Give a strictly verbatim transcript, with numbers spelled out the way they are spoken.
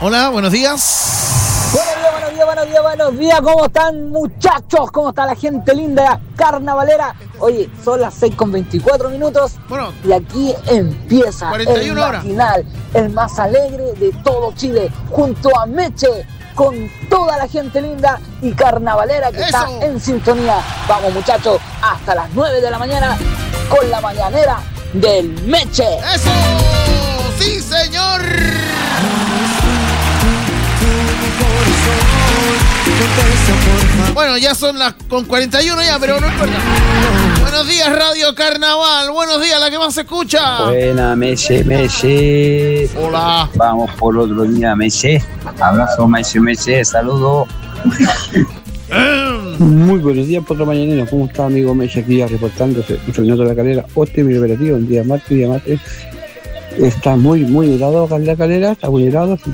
Hola, buenos días. Buenos días, buenos días, buenos días, buenos días. ¿Cómo están, muchachos? ¿Cómo está la gente linda carnavalera? Oye, son las seis con veinticuatro minutos. Bueno, y aquí empieza cuarenta y una el matinal, el más alegre de todo Chile, junto a Meche, con toda la gente linda y carnavalera que ¡Eso! está en sintonía. Vamos, muchachos, hasta las nueve de la mañana con la mañanera del Meche. ¡Eso! ¡Sí, señor! Bueno, ya son las con cuarenta y uno ya, pero no importa. Buenos días, Radio Carnaval. Buenos días, la que más se escucha. Buena, Meche, Meche. Hola. Vamos por otro día, Meche. Abrazo, Meche, Meche. Saludos. Muy buenos días, Potro Mañanero. ¿Cómo está, amigo Meche? Aquí ya reportándose. Fernando de la Calera. Óptimo operativo. Un día martes, día martes. Está muy, muy helado acá en la Calera. Está muy helado.